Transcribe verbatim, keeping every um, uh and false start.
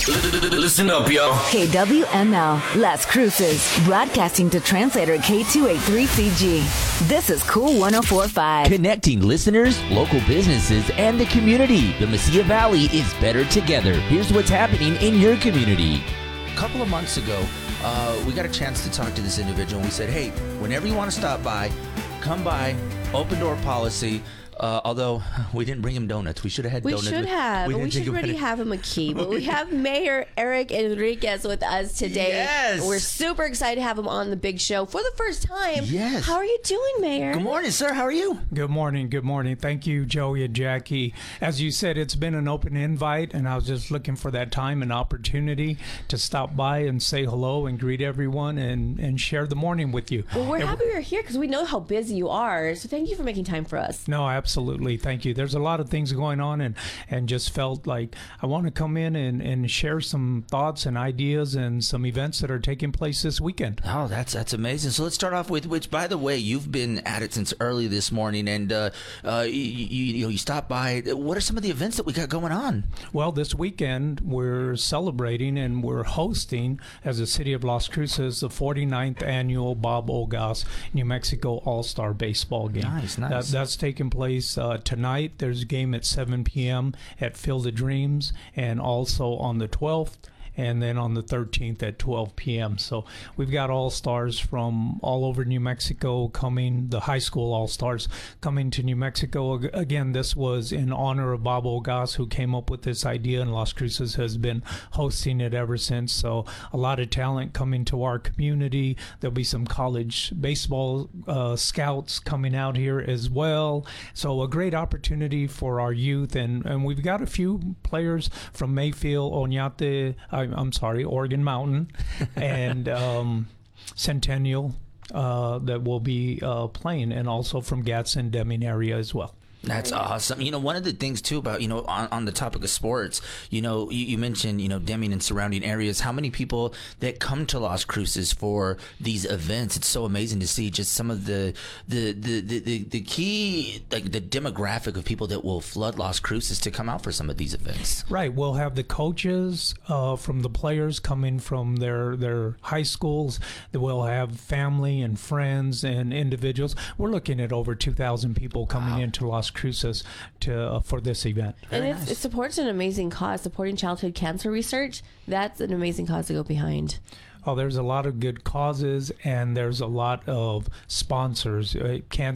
Listen up, yo. K W M L, Las Cruces, broadcasting to translator K two eighty-three C G. This is Cool one oh four point five. Connecting listeners, local businesses, and the community. The Mesilla Valley is better together. Here's what's happening in your community. A couple of months ago, uh, we got a chance to talk to this individual. We said, hey, whenever you want to stop by, come by, open door policy. Uh, although we didn't bring him donuts. We should have had we donuts. Should have. We, we should already have him a key. But we have Mayor Eric Enriquez with us today. Yes. We're super excited to have him on the big show for the first time. Yes. How are you doing, Mayor? Good morning, sir. How are you? Good morning. Good morning. Thank you, Joey and Jackie. As you said, it's been an open invite, and I was just looking for that time and opportunity to stop by and say hello and greet everyone and, and share the morning with you. Well, we're and happy you're here because we know how busy you are. So thank you for making time for us. No, absolutely. Thank you. There's a lot of things going on, and, and just felt like I want to come in and, and share some thoughts and ideas and some events that are taking place this weekend. Oh, that's that's amazing. So let's start off with, which, by the way, you've been at it since early this morning, and uh, uh, you, you, you know, you stopped by. What are some of the events that we got going on? Well, this weekend we're celebrating and we're hosting, as the city of Las Cruces, the forty-ninth annual Bob Olgas New Mexico All-Star Baseball game. Nice, nice. That, that's taking place uh, tonight. There's a game at seven p.m. at Field of Dreams, and also on the twelfth. And then on the thirteenth at twelve p.m. So we've got all-stars from all over New Mexico coming, the high school all-stars coming to New Mexico. Again, this was in honor of Bob Olgas, who came up with this idea, and Las Cruces has been hosting it ever since. So a lot of talent coming to our community. There'll be some college baseball uh, scouts coming out here as well. So a great opportunity for our youth. And, and we've got a few players from Mayfield, Oñate, uh, I'm sorry, Oregon Mountain, and um, Centennial uh, that will be uh, playing, and also from Gadsden, Deming area as well. That's awesome. You know, one of the things, too, about, you know, on, on the topic of sports, you know, you, you mentioned, you know, Deming and surrounding areas, how many people that come to Las Cruces for these events. It's so amazing to see just some of the, the, the, the, the, the key, like the demographic of people that will flood Las Cruces to come out for some of these events. Right. We'll have the coaches uh, from the players coming from their, their high schools. We'll have family and friends and individuals. We're looking at over two thousand people coming Wow. into Las Cruces to uh, for this event. And it, nice. it supports an amazing cause, supporting childhood cancer research. That's an amazing cause to go behind. Oh, there's a lot of good causes, and there's a lot of sponsors. Uh, cancer